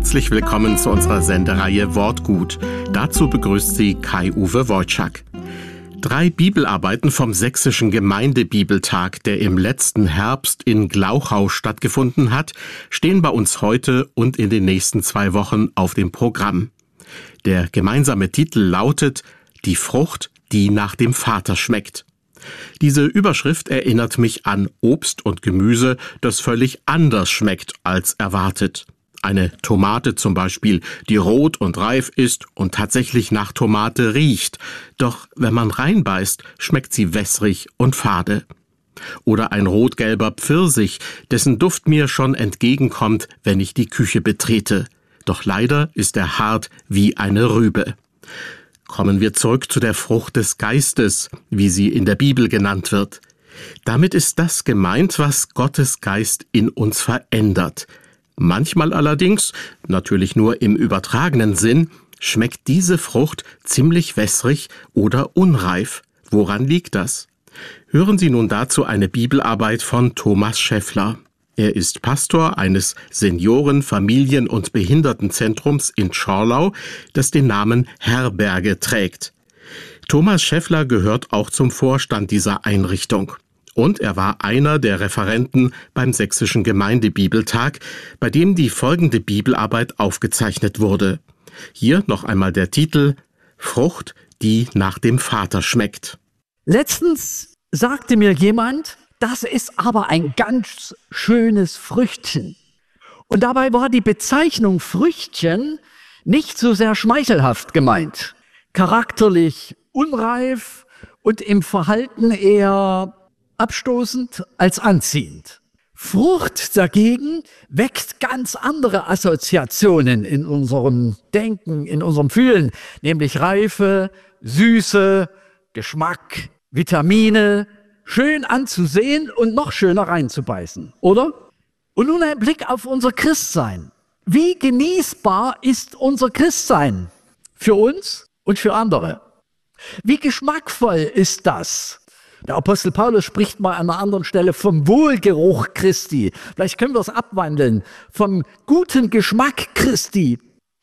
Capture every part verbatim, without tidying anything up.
Herzlich willkommen zu unserer Sendereihe Wortgut. Dazu begrüßt Sie Kai-Uwe Wojczak. Drei Bibelarbeiten vom Sächsischen Gemeindebibeltag, der im letzten Herbst in Glauchau stattgefunden hat, stehen bei uns heute und in den nächsten zwei Wochen auf dem Programm. Der gemeinsame Titel lautet »Die Frucht, die nach dem Vater schmeckt«. Diese Überschrift erinnert mich an Obst und Gemüse, das völlig anders schmeckt als erwartet. Eine Tomate zum Beispiel, die rot und reif ist und tatsächlich nach Tomate riecht. Doch wenn man reinbeißt, schmeckt sie wässrig und fade. Oder ein rot-gelber Pfirsich, dessen Duft mir schon entgegenkommt, wenn ich die Küche betrete. Doch leider ist er hart wie eine Rübe. Kommen wir zurück zu der Frucht des Geistes, wie sie in der Bibel genannt wird. Damit ist das gemeint, was Gottes Geist in uns verändert. Manchmal allerdings, natürlich nur im übertragenen Sinn, schmeckt diese Frucht ziemlich wässrig oder unreif. Woran liegt das? Hören Sie nun dazu eine Bibelarbeit von Thomas Schäffler. Er ist Pastor eines Senioren-, Familien- und Behindertenzentrums in Schorlau, das den Namen Herberge trägt. Thomas Schäffler gehört auch zum Vorstand dieser Einrichtung. Und er war einer der Referenten beim Sächsischen Gemeindebibeltag, bei dem die folgende Bibelarbeit aufgezeichnet wurde. Hier noch einmal der Titel »Frucht, die nach dem Vater schmeckt«. Letztens sagte mir jemand, das ist aber ein ganz schönes Früchtchen. Und dabei war die Bezeichnung Früchtchen nicht so sehr schmeichelhaft gemeint. Charakterlich unreif und im Verhalten eher abstoßend als anziehend. Frucht dagegen weckt ganz andere Assoziationen in unserem Denken, in unserem Fühlen, nämlich Reife, Süße, Geschmack, Vitamine, schön anzusehen und noch schöner reinzubeißen, oder? Und nun ein Blick auf unser Christsein. Wie genießbar ist unser Christsein für uns und für andere? Wie geschmackvoll ist das? Der Apostel Paulus spricht mal an einer anderen Stelle vom Wohlgeruch Christi. Vielleicht können wir es abwandeln. Vom guten Geschmack Christi.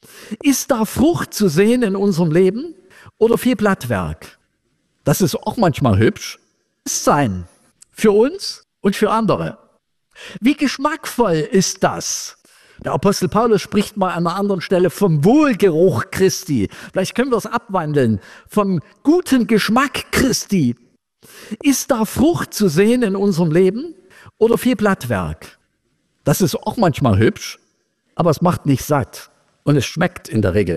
Ist da Frucht zu sehen in unserem Leben oder viel Blattwerk? Das ist auch manchmal hübsch. Sein für uns und für andere. Wie geschmackvoll ist das? Der Apostel Paulus spricht mal an einer anderen Stelle vom Wohlgeruch Christi. Vielleicht können wir es abwandeln. Vom guten Geschmack Christi. Ist da Frucht zu sehen in unserem Leben oder viel Blattwerk? Das ist auch manchmal hübsch, aber es macht nicht satt und es schmeckt in der Regel